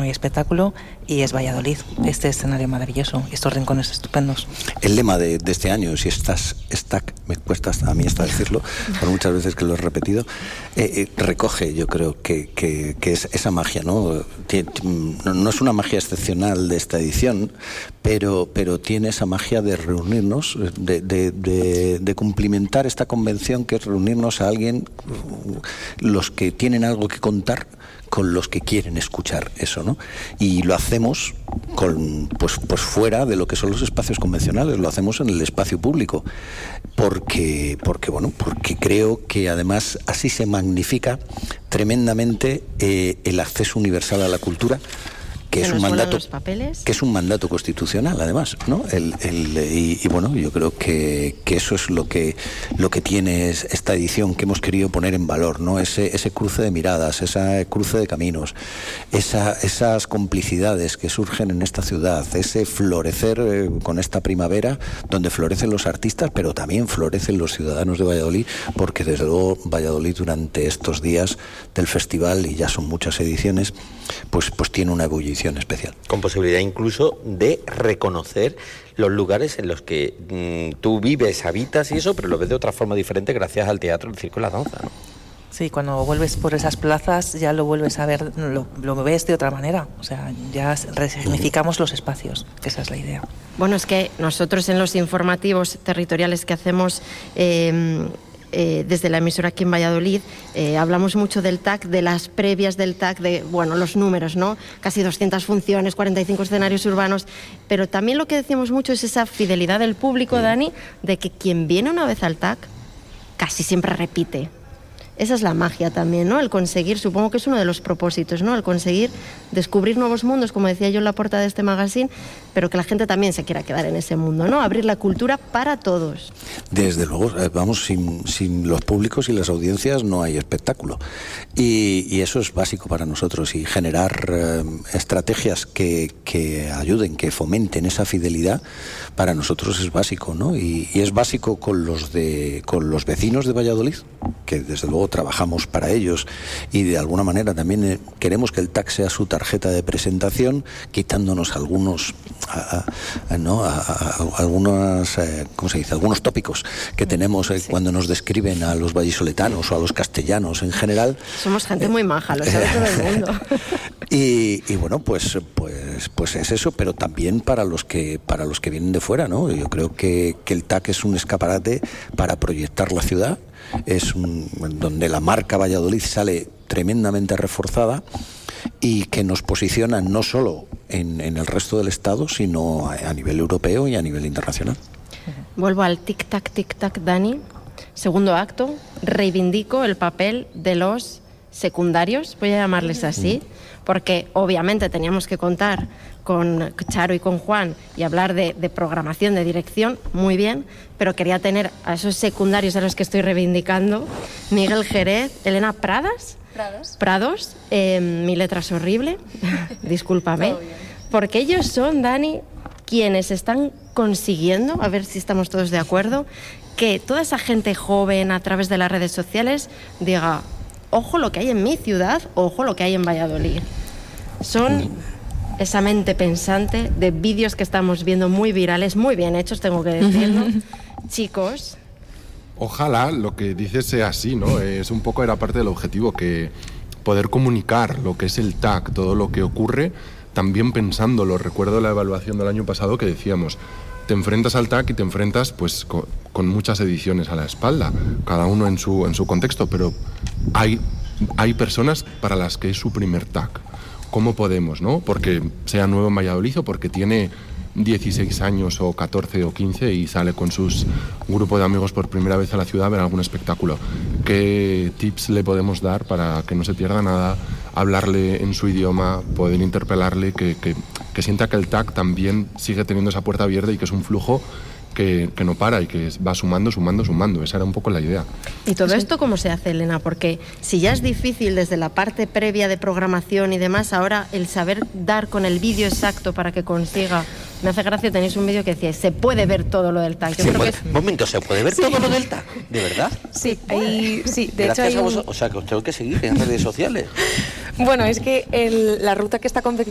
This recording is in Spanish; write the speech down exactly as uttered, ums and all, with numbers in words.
no hay espectáculo, y es Valladolid, este escenario maravilloso, estos rincones estupendos. El lema de, de este año, si estás stack, me cuesta a mí hasta decirlo, por muchas veces que lo he repetido, eh, eh, recoge, yo creo que, que, que es esa magia, ¿no? Tien, no, no es una magia excepcional de esta edición, pero, pero tiene esa magia de reunirnos, de, de, de, de cumplimentar esta convención, que es reunirnos a alguien, los que tienen algo que contar, con los que quieren escuchar eso, ¿no? Y lo hacemos con, pues, pues fuera de lo que son los espacios convencionales, lo hacemos en el espacio público, porque, porque bueno, porque creo que además así se magnifica tremendamente eh, el acceso universal a la cultura, que es un mandato que es un mandato constitucional, además, ¿no? El, el, y, y bueno, yo creo que, que eso es lo que lo que tiene esta edición, que hemos querido poner en valor, ¿no? Ese ese cruce de miradas, ese cruce de caminos, esa, esas complicidades que surgen en esta ciudad, ese florecer eh, con esta primavera, donde florecen los artistas, pero también florecen los ciudadanos de Valladolid, porque desde luego Valladolid durante estos días del festival, y ya son muchas ediciones, pues pues tiene una ebullición especial. Con posibilidad incluso de reconocer los lugares en los que mmm, tú vives, habitas y eso, pero lo ves de otra forma diferente gracias al teatro, el circo y la danza, ¿no? Sí, cuando vuelves por esas plazas ya lo vuelves a ver, lo, lo ves de otra manera, o sea, ya resignificamos los espacios, esa es la idea. Bueno, es que nosotros en los informativos territoriales que hacemos eh, Eh, desde la emisora aquí en Valladolid, eh, hablamos mucho del T A C, de las previas del T A C, de, bueno, los números, ¿no? Casi doscientas funciones, cuarenta y cinco escenarios urbanos, pero también lo que decimos mucho es esa fidelidad del público, Dani, de que quien viene una vez al T A C casi siempre repite. Esa es la magia también, ¿no? El conseguir, supongo que es uno de los propósitos, ¿no? El conseguir descubrir nuevos mundos, como decía yo en la portada de este magazine, pero que la gente también se quiera quedar en ese mundo, ¿no? Abrir la cultura para todos. Desde luego, vamos, sin, sin los públicos y las audiencias no hay espectáculo. Y, y eso es básico para nosotros, y generar eh, estrategias que, que ayuden, que fomenten esa fidelidad, para nosotros es básico, ¿no? Y, y es básico con los de con los vecinos de Valladolid, que desde luego trabajamos para ellos, y de alguna manera también eh, queremos que el T A C sea su tarjeta de presentación, quitándonos algunos a, a, ¿no? a, a, a, algunos eh, ¿cómo se dice? algunos tópicos que tenemos eh, sí. cuando nos describen a los vallisoletanos o a los castellanos en general. Somos gente muy maja, lo sabe todo el mundo. y, y bueno, pues pues pues es eso, pero también para los que para los que vienen de fuera, ¿no? Yo creo que, que el T A C es un escaparate para proyectar la ciudad. Es un, donde la marca Valladolid sale tremendamente reforzada, y que nos posiciona no solo en, en el resto del Estado, sino a, a nivel europeo y a nivel internacional. Vuelvo al tic-tac, tic-tac, Dani. Segundo acto, reivindico el papel de los secundarios, voy a llamarles así, porque obviamente teníamos que contar con Charo y con Juan y hablar de, de programación, de dirección, muy bien, pero quería tener a esos secundarios a los que estoy reivindicando: Miguel Jerez, Elena Pradas, Prados, Prados eh, mi letra es horrible, discúlpame, porque ellos son, Dani, quienes están consiguiendo, a ver si estamos todos de acuerdo, que toda esa gente joven a través de las redes sociales diga: ojo lo que hay en mi ciudad, ojo lo que hay en Valladolid. Son esa mente pensante de vídeos que estamos viendo muy virales, muy bien hechos, tengo que decirlo. Chicos. Ojalá lo que dices sea así, ¿no? Es un poco, era parte del objetivo, que poder comunicar lo que es el T A C, todo lo que ocurre, también pensándolo. Recuerdo la evaluación del año pasado que decíamos: te enfrentas al T A C y te enfrentas pues con, con muchas ediciones a la espalda, cada uno en su, en su contexto, pero hay, hay personas para las que es su primer T A C. ¿Cómo podemos, no? Porque sea nuevo en Valladolid, o porque tiene dieciséis años o catorce o quince y sale con sus grupo de amigos por primera vez a la ciudad a ver algún espectáculo. ¿Qué tips le podemos dar para que no se pierda nada? Hablarle en su idioma, poder interpelarle, que, que, que sienta que el T A C también sigue teniendo esa puerta abierta y que es un flujo que, que no para y que va sumando, sumando, sumando. Esa era un poco la idea. ¿Y todo esto cómo se hace, Elena? Porque si ya es difícil desde la parte previa de programación y demás, ahora el saber dar con el vídeo exacto para que consiga... Me hace gracia, tenéis un vídeo que decía: se puede ver todo lo del T A C. Yo creo que es... Un momento, ¿se puede ver sí. todo lo del T A C? ¿De verdad? Sí, hay, sí de Gracias hecho hay a vos, un... o sea, que os tengo que seguir en redes sociales. Bueno, es que el, la ruta que está confeccionada